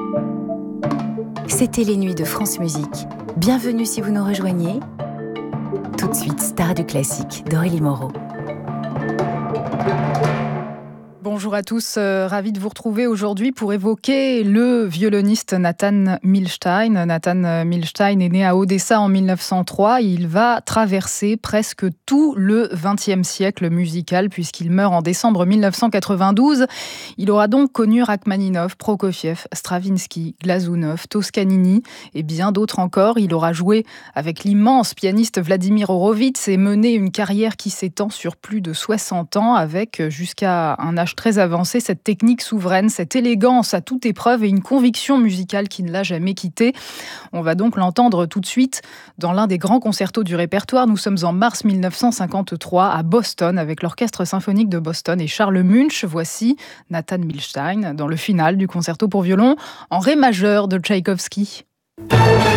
C'était les nuits de France Musique. Bienvenue si vous nous rejoignez. Tout de suite, Star du classique d'Aurélie Moreau. Bonjour à tous, ravi de vous retrouver aujourd'hui pour évoquer le violoniste Nathan Milstein. Nathan Milstein est né à Odessa en 1903. Il va traverser presque tout le XXe siècle musical puisqu'il meurt en décembre 1992. Il aura donc connu Rachmaninov, Prokofiev, Stravinsky, Glazunov, Toscanini et bien d'autres encore. Il aura joué avec l'immense pianiste Vladimir Horowitz et mené une carrière qui s'étend sur plus de 60 ans avec jusqu'à un âge très avancé, cette technique souveraine, cette élégance à toute épreuve et une conviction musicale qui ne l'a jamais quitté. On va donc l'entendre tout de suite dans l'un des grands concertos du répertoire. Nous sommes en mars 1953 à Boston avec l'Orchestre symphonique de Boston et Charles Munch. Voici Nathan Milstein dans le final du concerto pour violon en ré majeur de Tchaïkovski.